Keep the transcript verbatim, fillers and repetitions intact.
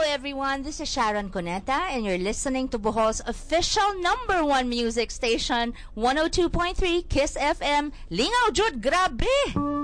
everyone. This is Sharon Cuneta, and you're listening to Bohol's official number one music station, one oh two point three Kiss F M. Lingaw Jud, grabe!